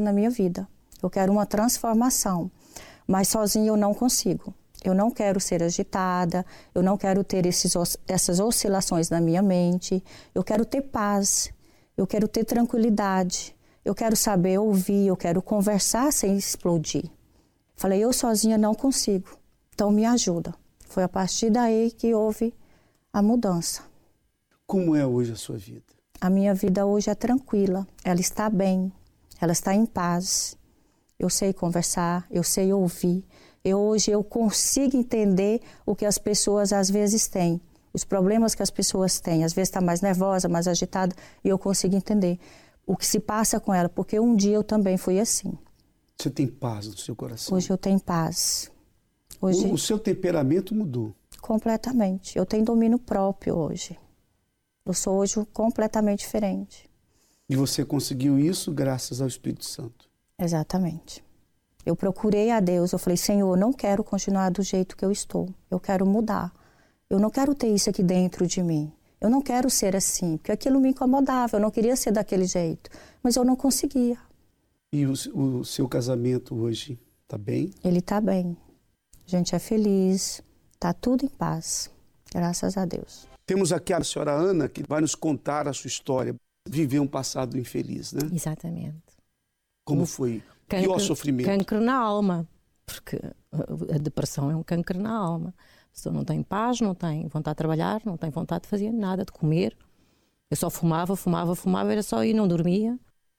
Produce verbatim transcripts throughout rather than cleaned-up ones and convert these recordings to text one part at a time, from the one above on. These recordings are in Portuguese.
na minha vida. Eu quero uma transformação, mas sozinha eu não consigo. Eu não quero ser agitada, eu não quero ter esses, essas oscilações na minha mente, eu quero ter paz, eu quero ter tranquilidade, eu quero saber ouvir, eu quero conversar sem explodir. Falei, eu sozinha não consigo, então me ajuda. Foi a partir daí que houve a mudança. Como é hoje a sua vida? A minha vida hoje é tranquila, ela está bem, ela está em paz. Eu sei conversar, eu sei ouvir. Eu, hoje eu consigo entender o que as pessoas às vezes têm, os problemas que as pessoas têm. Às vezes está mais nervosa, mais agitada, e eu consigo entender o que se passa com ela, porque um dia eu também fui assim. Você tem paz no seu coração? Hoje eu tenho paz. Hoje, o, o seu temperamento mudou? Completamente. Eu tenho domínio próprio hoje. Eu sou hoje completamente diferente. E você conseguiu isso graças ao Espírito Santo? Exatamente. Eu procurei a Deus, eu falei, Senhor, eu não quero continuar do jeito que eu estou, eu quero mudar. Eu não quero ter isso aqui dentro de mim, eu não quero ser assim, porque aquilo me incomodava, eu não queria ser daquele jeito, mas eu não conseguia. E o, o seu casamento hoje está bem? Ele está bem, a gente é feliz, está tudo em paz, graças a Deus. Temos aqui a senhora Ana, que vai nos contar a sua história, viver um passado infeliz, né? Exatamente. Como foi? Cancro, e o sofrimento? Cancro na alma, porque a depressão é um cancro na alma. A pessoa não tem paz, não tem vontade de trabalhar, não tem vontade de fazer nada, de comer. Eu só fumava, fumava, fumava, era só e não dormia.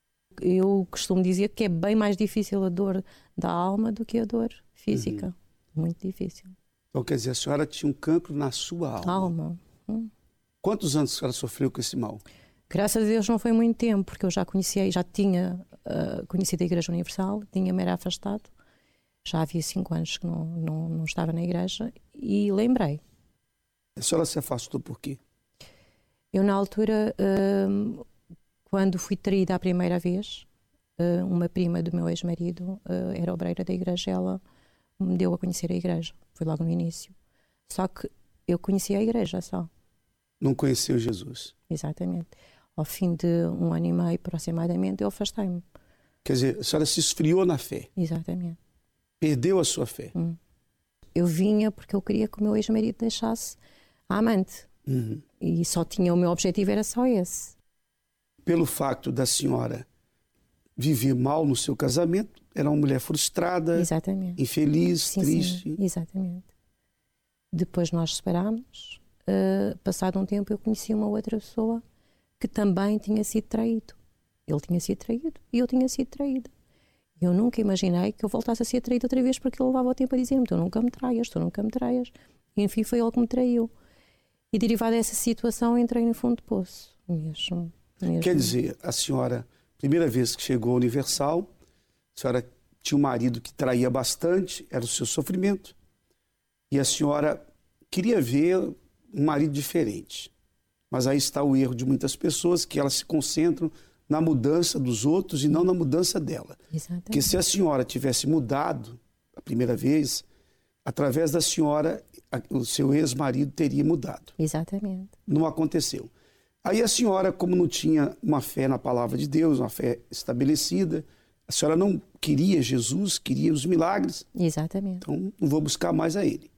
Eu costumo dizer que é bem mais difícil a dor da alma do que a dor física. Uhum. Muito difícil. Então, quer dizer, a senhora tinha um cancro na sua alma. Alma. Hum. Quantos anos a senhora sofreu com esse mal? Graças a Deus não foi muito tempo, porque eu já conhecia, já tinha uh, conhecido a Igreja Universal, tinha-me era afastado, já havia cinco anos que não, não, não estava na igreja e lembrei. A senhora se afastou por quê? Eu na altura, uh, quando fui traída a primeira vez, uh, uma prima do meu ex-marido, uh, era obreira da igreja, ela me deu a conhecer a igreja, foi logo no início. Só que eu conhecia a igreja só. Não conheceu Jesus? Exatamente. Ao fim de um ano e meio, aproximadamente, eu afastei-me. Quer dizer, a senhora se esfriou na fé? Exatamente. Perdeu a sua fé? Hum. Eu vinha porque eu queria que o meu ex-marido deixasse a amante. Uhum. E só tinha, o meu objetivo era só esse. Pelo facto da senhora viver mal no seu casamento, era uma mulher frustrada, exatamente, infeliz, sim, triste. Sim, exatamente. Depois nós separámos. Uh, passado um tempo eu conheci uma outra pessoa que também tinha sido traído. Ele tinha sido traído e eu tinha sido traída. Eu nunca imaginei que eu voltasse a ser traída outra vez, porque ele levava o tempo a dizer-me, tu nunca me traias, tu nunca me traias. E enfim foi ele que me traiu. E derivado dessa situação entrei no fundo de poço. Mesmo, mesmo. Quer dizer, a senhora, primeira vez que chegou ao Universal, a senhora tinha um marido que traía bastante, era o seu sofrimento. E a senhora queria ver um marido diferente. Mas aí está o erro de muitas pessoas, que elas se concentram na mudança dos outros e não na mudança dela. Exatamente. Porque se a senhora tivesse mudado a primeira vez, através da senhora, o seu ex-marido teria mudado. Exatamente. Não aconteceu. Aí a senhora, como não tinha uma fé na palavra de Deus, uma fé estabelecida, a senhora não queria Jesus, queria os milagres. Exatamente. Então não vou buscar mais a ele.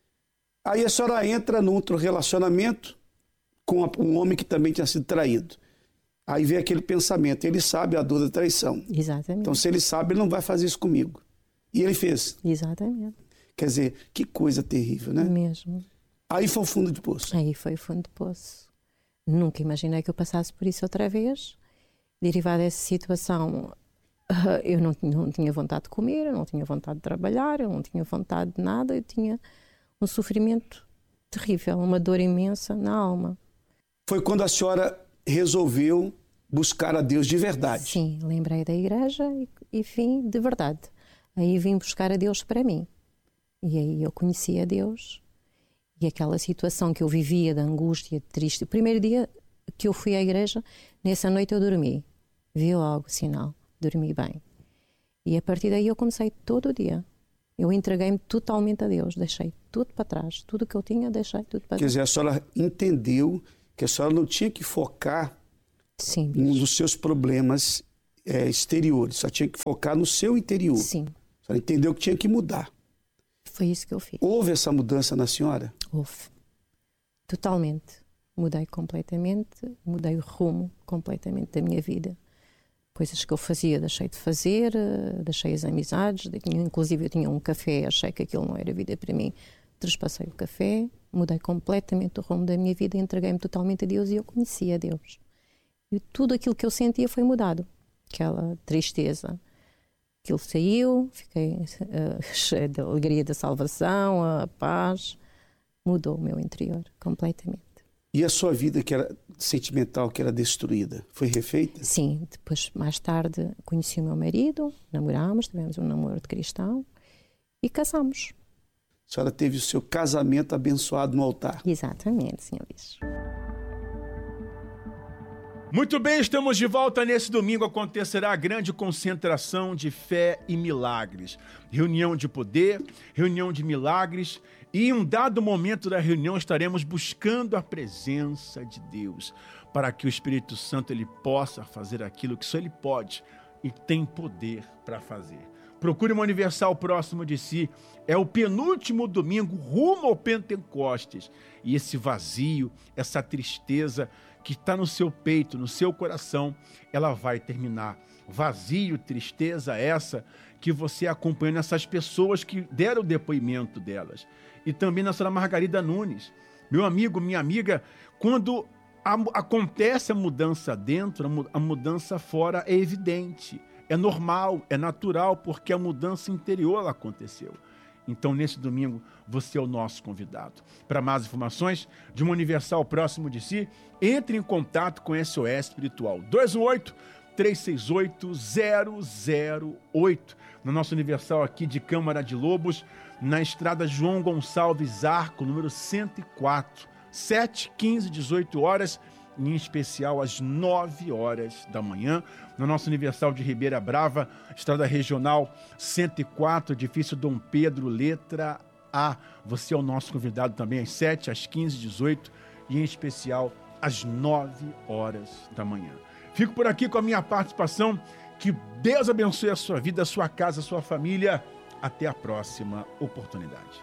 Aí a senhora entra num outro relacionamento com um homem que também tinha sido traído. Aí vem aquele pensamento, ele sabe a dor da traição. Exatamente. Então se ele sabe, ele não vai fazer isso comigo. E ele fez. Exatamente. Quer dizer, que coisa terrível, né? Mesmo. Aí foi o fundo de poço. Aí foi o fundo de poço. Nunca imaginei que eu passasse por isso outra vez. Derivado dessa situação, eu não, não tinha vontade de comer, eu não tinha vontade de trabalhar, eu não tinha vontade de nada, eu tinha um sofrimento terrível, uma dor imensa na alma. Foi quando a senhora resolveu buscar a Deus de verdade. Sim, lembrei da igreja e, e vim de verdade. Aí vim buscar a Deus para mim. E aí eu conheci a Deus. E aquela situação que eu vivia de angústia, de triste. O primeiro dia que eu fui à igreja, nessa noite eu dormi. Vi logo o sinal, dormi bem. E a partir daí eu comecei todo o dia. Eu entreguei-me totalmente a Deus, deixei tudo para trás. Tudo que eu tinha, deixei tudo para trás. Quer dizer, a senhora entendeu que a senhora não tinha que focar Sim, nos seus problemas é, exteriores, só tinha que focar no seu interior. Sim. Só entendeu que tinha que mudar. Foi isso que eu fiz. Houve essa mudança na senhora? Houve. Totalmente. Mudei completamente, mudei o rumo completamente da minha vida. Coisas que eu fazia, deixei de fazer, deixei as amizades, inclusive eu tinha um café, achei que aquilo não era vida para mim, trespassei o café, mudei completamente o rumo da minha vida, entreguei-me totalmente a Deus e eu conhecia a Deus. E tudo aquilo que eu sentia foi mudado. Aquela tristeza, aquilo saiu, fiquei uh, cheia da alegria da salvação, a paz, mudou o meu interior completamente. E a sua vida que era sentimental, que era destruída, foi refeita? Sim, depois, mais tarde, conheci o meu marido, namorámos, tivemos um namoro de cristão e casámos. A senhora teve o seu casamento abençoado no altar. Exatamente, senhor Luís. Muito bem, estamos de volta. Nesse domingo acontecerá a grande concentração de fé e milagres. Reunião de poder, reunião de milagres. E em um dado momento da reunião estaremos buscando a presença de Deus para que o Espírito Santo ele possa fazer aquilo que só Ele pode e tem poder para fazer. Procure uma Universal próximo de si. É o penúltimo domingo rumo ao Pentecostes. E esse vazio, essa tristeza que está no seu peito, no seu coração, ela vai terminar. Vazio, tristeza essa que você acompanha nessas pessoas que deram o depoimento delas. E também na senhora Margarida Nunes. Meu amigo, minha amiga, quando a, acontece a mudança dentro, a mudança fora é evidente, é normal, é natural, porque a mudança interior ela aconteceu. Então, nesse domingo, você é o nosso convidado. Para mais informações de uma Universal próximo de si, entre em contato com S O S Espiritual. dois um oito, três seis oito, zero zero oito. Na nossa Universal aqui de Câmara de Lobos, na estrada João Gonçalves Arco, número cento e quatro, sete, quinze, dezoito horas, em especial às nove horas da manhã, na nossa Universal de Ribeira Brava, estrada regional cento e quatro, edifício Dom Pedro, letra A. Você é o nosso convidado também às sete, às quinze, dezoito e em especial às nove horas da manhã. Fico por aqui com a minha participação. Que Deus abençoe a sua vida, a sua casa, a sua família. Até a próxima oportunidade.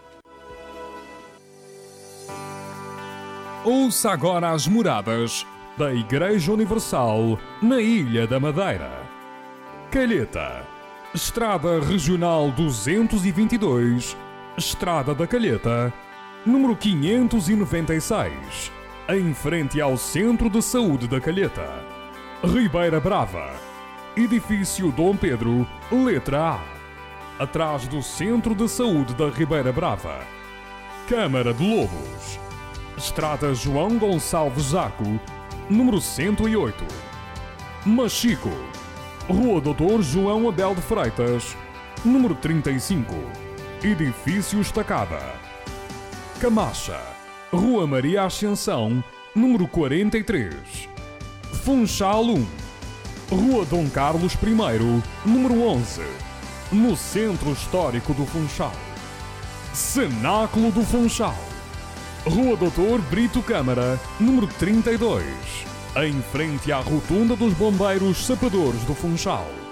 Ouça agora as moradas da Igreja Universal na Ilha da Madeira. Calheta, Estrada Regional duzentos e vinte e dois, Estrada da Calheta, número quinhentos e noventa e seis, em frente ao Centro de Saúde da Calheta. Ribeira Brava, edifício Dom Pedro, letra A, atrás do Centro de Saúde da Ribeira Brava. Câmara de Lobos, Estrada João Gonçalves Arco, número cento e oito. Machico, Rua doutor João Abel de Freitas, número trinta e cinco, edifício Estacada. Camacha, Rua Maria Ascensão, número quarenta e três. Funchal um, Rua Dom Carlos I, número onze, no Centro Histórico do Funchal. Cenáculo do Funchal, Rua doutor Brito Câmara, número trinta e dois, em frente à Rotunda dos Bombeiros Sapadores do Funchal.